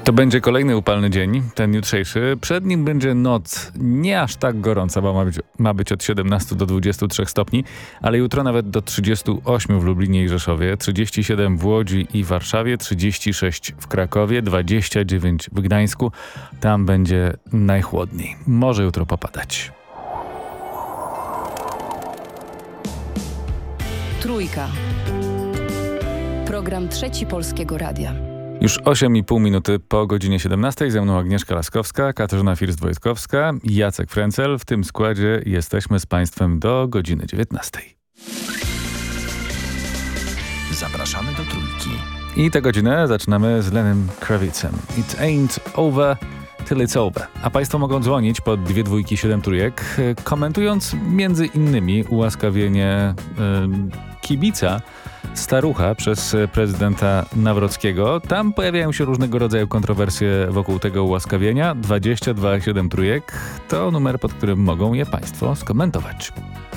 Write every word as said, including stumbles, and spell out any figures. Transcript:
To będzie kolejny upalny dzień, ten jutrzejszy. Przed nim będzie noc nie aż tak gorąca, bo ma być, ma być od siedemnastu do dwudziestu trzech stopni, ale jutro nawet do trzydziestu ośmiu w Lublinie i Rzeszowie, trzydziestu siedmiu w Łodzi i Warszawie, trzydziestu sześciu w Krakowie, dwudziestu dziewięciu w Gdańsku. Tam będzie najchłodniej. Może jutro popadać. Trójka. Program Trzeci Polskiego Radia. Już osiem i pół minuty po godzinie siedemnastej. Ze mną Agnieszka Laskowska, Katarzyna First-Wojtkowska, Jacek Frencel. W tym składzie jesteśmy z Państwem do godziny dziewiętnastej. Zapraszamy do Trójki. I tę godzinę zaczynamy z Lennym Krawitzem. It ain't over till it's over. A Państwo mogą dzwonić pod dwie dwójki siedem trójek, komentując między innymi ułaskawienie yy, kibica Starucha przez prezydenta Nawrockiego. Tam pojawiają się różnego rodzaju kontrowersje wokół tego ułaskawienia. dwadzieścia dwa siedem trójek to numer, pod którym mogą je Państwo skomentować.